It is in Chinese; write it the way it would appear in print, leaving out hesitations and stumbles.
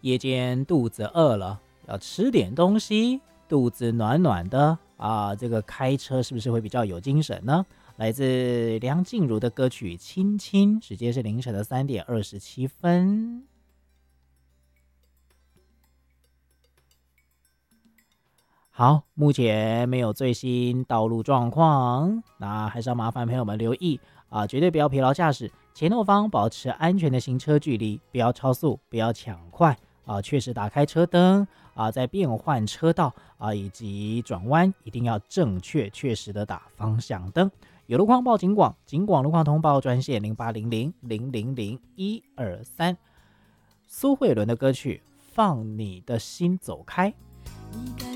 夜间肚子饿了，要吃点东西，肚子暖暖的啊，这个开车是不是会比较有精神呢？来自梁静茹的歌曲《亲亲》，时间是凌晨的3:27。好，目前没有最新道路状况，那还是要麻烦朋友们留意啊，绝对不要疲劳驾驶，前后方保持安全的行车距离，不要超速，不要抢快啊，确实打开车灯啊，在变换车道啊以及转弯一定要正确确实的打方向灯。有路况报警广，警广路况通报专线0800000123。苏慧伦的歌曲《放你的心走开》。 你该